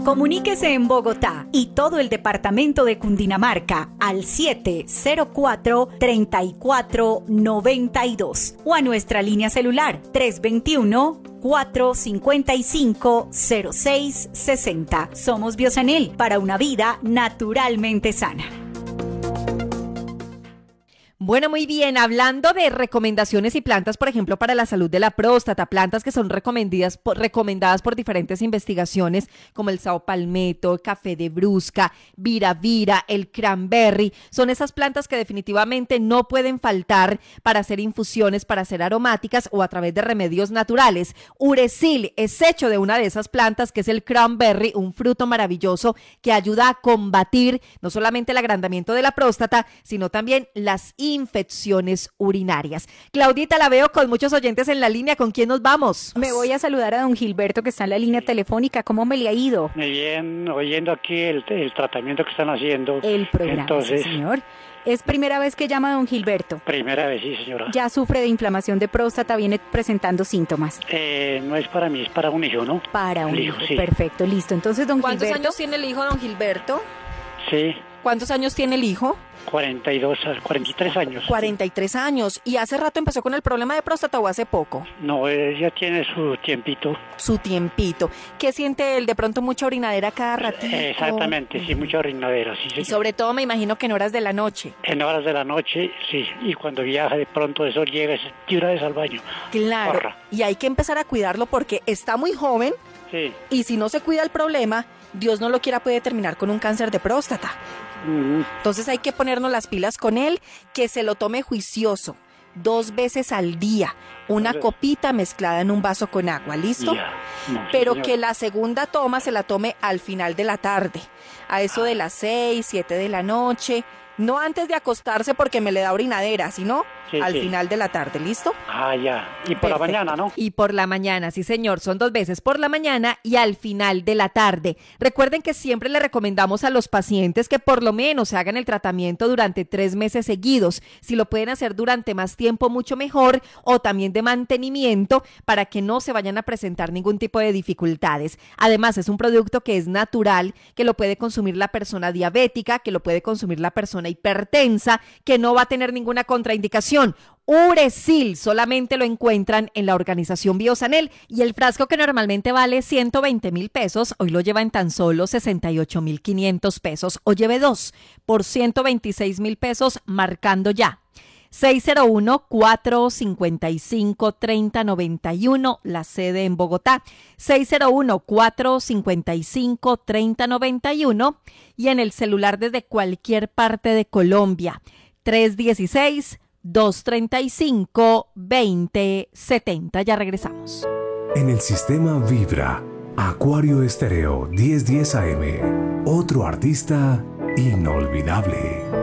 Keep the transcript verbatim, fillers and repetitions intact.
Comuníquese en Bogotá y todo el departamento de Cundinamarca al siete cero cuatro, tres cuatro nueve dos o a nuestra línea celular tres dos uno, cuatro cinco cinco, cero seis seis cero. Somos Biosanel, para una vida naturalmente sana. Bueno, muy bien, hablando de recomendaciones y plantas, por ejemplo, para la salud de la próstata, plantas que son recomendadas por, recomendadas por diferentes investigaciones, como el sao palmetto, café de brusca, vira vira, el cranberry, son esas plantas que definitivamente no pueden faltar para hacer infusiones, para hacer aromáticas o a través de remedios naturales. Uracil es hecho de una de esas plantas, que es el cranberry, un fruto maravilloso que ayuda a combatir no solamente el agrandamiento de la próstata, sino también las infecciones urinarias. Claudita, la veo con muchos oyentes en la línea. ¿Con quién nos vamos? Me voy a saludar a don Gilberto, que está en la línea telefónica. ¿Cómo me le ha ido? Muy bien, oyendo aquí el, el tratamiento que están haciendo. El programa, Entonces, sí, señor. ¿Es primera vez que llama don Gilberto? Primera vez, sí, señora. ¿Ya sufre de inflamación de próstata? ¿Viene presentando síntomas? Eh, no es para mí, es para un hijo, ¿no? Para un el hijo, sí. Perfecto, listo. Entonces, don ¿Cuántos Gilberto... años tiene el hijo, don Gilberto? Sí. ¿Cuántos años tiene el hijo? cuarenta y dos, cuarenta y tres años. cuarenta y tres años. ¿Y hace rato empezó con el problema de próstata o hace poco? No, ella tiene su tiempito. Su tiempito. ¿Qué siente él? ¿De pronto mucha orinadera cada ratito? Exactamente, sí, mucha orinadera, sí. Y sobre todo me imagino que en horas de la noche. En horas de la noche, sí. Y cuando viaja de pronto eso llega, se tira vez al baño. Claro. Corra. Y hay que empezar a cuidarlo porque está muy joven. Sí. Y si no se cuida el problema, Dios no lo quiera, puede terminar con un cáncer de próstata. Uh-huh. Entonces hay que ponernos las pilas con él, que se lo tome juicioso, dos veces al día, una Entonces, copita mezclada en un vaso con agua, ¿listo? Ya. No, Pero señor. que la segunda toma se la tome al final de la tarde, a eso de las seis, siete de la noche, no antes de acostarse porque me le da orinadera, sino Sí, al sí. final de la tarde, ¿listo? Ah, ya. Y por la Perfecto. mañana, ¿no? Y por la mañana, sí señor, son dos veces, por la mañana y al final de la tarde. Recuerden que siempre le recomendamos a los pacientes que por lo menos se hagan el tratamiento durante tres meses seguidos. Si lo pueden hacer durante más tiempo, mucho mejor, o también de mantenimiento para que no se vayan a presentar ningún tipo de dificultades. Además, es un producto que es natural, que lo puede consumir la persona diabética, que lo puede consumir la persona hipertensa, que no va a tener ninguna contraindicación. Uracil solamente lo encuentran en la organización Biosanel y el frasco, que normalmente vale ciento veinte mil pesos, hoy lo lleva en tan solo sesenta y ocho mil quinientos pesos, o lleve dos por ciento veintiséis mil pesos marcando ya. seis cero uno, cuatro cinco cinco, tres cero nueve uno, la sede en Bogotá, seis cero uno, cuatro cinco cinco, tres cero nueve uno, y en el celular desde cualquier parte de Colombia, tres uno seis, dos tres cinco, dos cero siete cero. Ya regresamos. En el sistema Vibra, Acuario Estéreo diez diez A M, otro artista inolvidable.